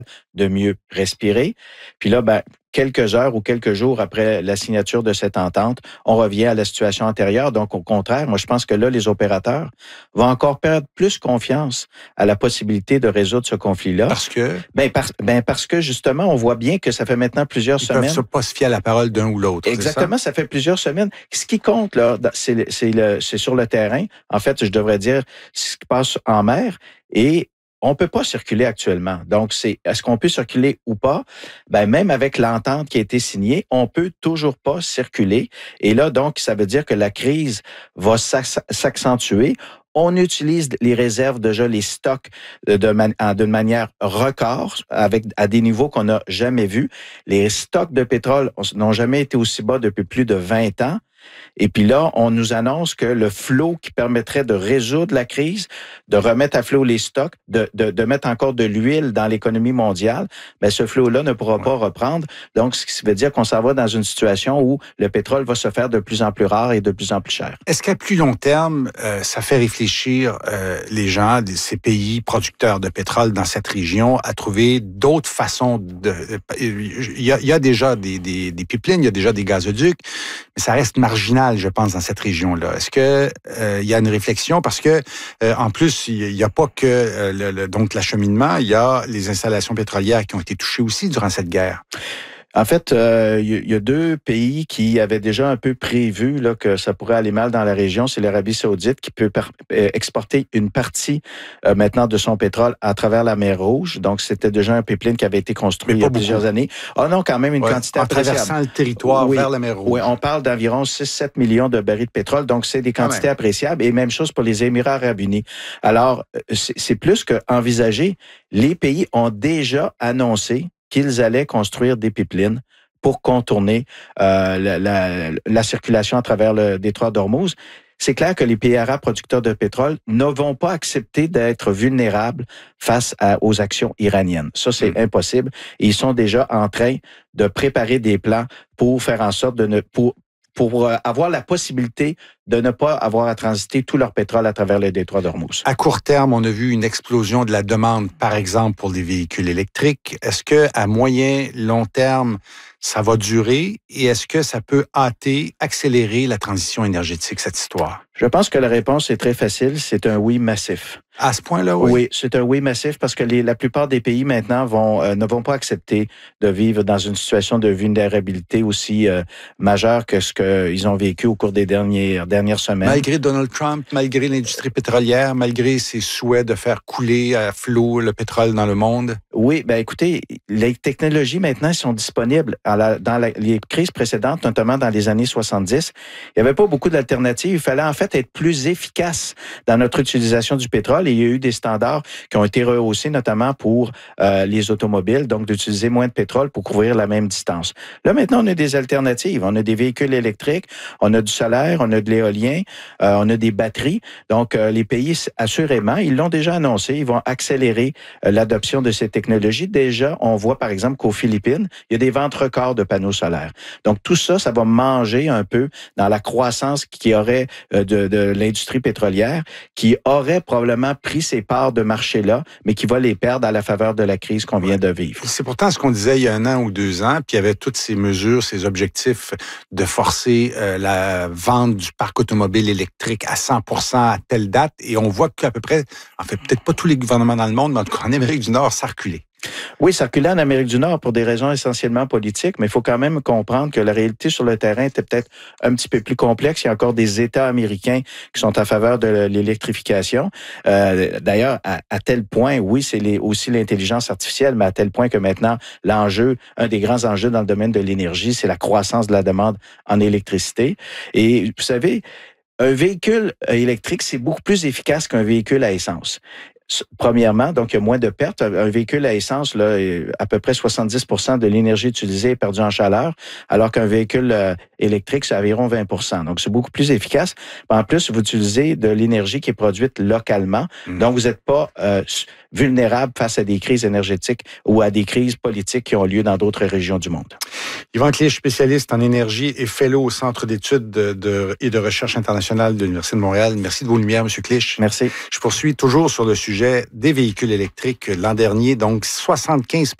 de mieux respirer. Puis là, ben, quelques heures ou quelques jours après la signature de cette entente, on revient à la situation antérieure. Donc, au contraire, moi, je pense que là, les opérateurs vont encore perdre plus confiance à la possibilité de résoudre ce conflit-là. Parce que? Parce que, justement, on voit bien que ça fait maintenant plusieurs semaines. Ils peuvent pas se fier à la parole d'un ou l'autre. Exactement, ça fait plusieurs semaines. Ce qui compte, là, c'est sur le terrain. En fait, je devrais dire ce qui passe en mer. Et on peut pas circuler actuellement. Donc, est-ce qu'on peut circuler ou pas? Ben, même avec l'entente qui a été signée, on peut toujours pas circuler. Et là, donc, ça veut dire que la crise va s'accentuer. On utilise les réserves, déjà les stocks de manière record, à des niveaux qu'on n'a jamais vus. Les stocks de pétrole n'ont jamais été aussi bas depuis plus de 20 ans. Et puis là, on nous annonce que le flot qui permettrait de résoudre la crise, de remettre à flot les stocks, de mettre encore de l'huile dans l'économie mondiale, bien, ce flot-là ne pourra pas reprendre. Donc, ce qui veut dire qu'on s'en va dans une situation où le pétrole va se faire de plus en plus rare et de plus en plus cher. Est-ce qu'à plus long terme, ça fait réfléchir les gens de ces pays producteurs de pétrole dans cette région à trouver d'autres façons de... Il y a déjà des pipelines, il y a déjà des gazoducs, mais ça reste marginal, je pense, dans cette région-là. Est-ce que il y a une réflexion? Parce que en plus, il n'y a pas que donc l'acheminement, il y a les installations pétrolières qui ont été touchées aussi durant cette guerre. En fait, il y a deux pays qui avaient déjà un peu prévu là, que ça pourrait aller mal dans la région. C'est l'Arabie saoudite qui peut exporter une partie maintenant de son pétrole à travers la mer Rouge. Donc, c'était déjà un pipeline qui avait été construit il y a plusieurs années. Ah non, quand même une quantité appréciable. En traversant le territoire vers la mer Rouge. Oui, on parle d'environ 6-7 millions de barils de pétrole. Donc, c'est des quantités appréciables. Et même chose pour les Émirats arabes unis. Alors, c'est plus qu'envisagé. Les pays ont déjà annoncé qu'ils allaient construire des pipelines pour contourner la circulation à travers le détroit d'Ormuz. C'est clair que les pays arabes producteurs de pétrole ne vont pas accepter d'être vulnérables face aux actions iraniennes. Ça, c'est impossible. Et ils sont déjà en train de préparer des plans pour faire en sorte pour avoir la possibilité de ne pas avoir à transiter tout leur pétrole à travers le détroit d'Ormuz. À court terme, on a vu une explosion de la demande, par exemple, pour les véhicules électriques. Est-ce que à moyen, long terme, ça va durer? Et est-ce que ça peut accélérer la transition énergétique, cette histoire? Je pense que la réponse est très facile. C'est un oui massif. À ce point-là, oui? Oui, c'est un oui massif parce que la plupart des pays maintenant ne vont pas accepter de vivre dans une situation de vulnérabilité aussi majeure que ce qu'ils ont vécu au cours des dernières semaines. Malgré Donald Trump, malgré l'industrie pétrolière, malgré ses souhaits de faire couler à flot le pétrole dans le monde? Oui, ben écoutez, les technologies maintenant sont disponibles. Dans les crises précédentes, notamment dans les années 70, il n'y avait pas beaucoup d'alternatives. Il fallait en fait être plus efficace dans notre utilisation du pétrole et il y a eu des standards qui ont été rehaussés, notamment pour les automobiles, donc d'utiliser moins de pétrole pour couvrir la même distance. Là, maintenant, on a des alternatives. On a des véhicules électriques, on a du solaire, on a de l'éolien, on a des batteries. Donc, les pays, assurément, ils l'ont déjà annoncé, ils vont accélérer l'adoption de ces technologies. Déjà, on voit, par exemple, qu'aux Philippines, il y a des ventes records de panneaux solaires. Donc, tout ça, ça va manger un peu dans la croissance qui aurait de l'industrie pétrolière, qui aurait probablement pris ces parts de marché-là, mais qui va les perdre à la faveur de la crise qu'on vient de vivre. C'est pourtant ce qu'on disait il y a 1 an ou 2 ans, puis il y avait toutes ces mesures, ces objectifs de forcer la vente du parc automobile électrique à 100% à telle date, et on voit qu'à peu près, en fait, peut-être pas tous les gouvernements dans le monde, mais en tout cas en Amérique du Nord, ça reculait. Oui, ça reculait en Amérique du Nord pour des raisons essentiellement politiques, mais il faut quand même comprendre que la réalité sur le terrain était peut-être un petit peu plus complexe. Il y a encore des États américains qui sont en faveur de l'électrification. D'ailleurs, à tel point, oui, c'est aussi l'intelligence artificielle, mais à tel point que maintenant, un des grands enjeux dans le domaine de l'énergie, c'est la croissance de la demande en électricité. Et vous savez, un véhicule électrique, c'est beaucoup plus efficace qu'un véhicule à essence. Premièrement, donc il y a moins de pertes. Un véhicule à essence, là, à peu près 70% de l'énergie utilisée est perdue en chaleur, alors qu'un véhicule électrique, c'est environ 20%. Donc, c'est beaucoup plus efficace. En plus, vous utilisez de l'énergie qui est produite localement. Donc, vous n'êtes pas vulnérable face à des crises énergétiques ou à des crises politiques qui ont lieu dans d'autres régions du monde. Yvan Clich, spécialiste en énergie et fellow au Centre d'études et de recherche internationale de l'Université de Montréal. Merci de vos lumières, M. Clich. Merci. Je poursuis toujours sur le sujet sujet des véhicules électriques l'an dernier. Donc, 75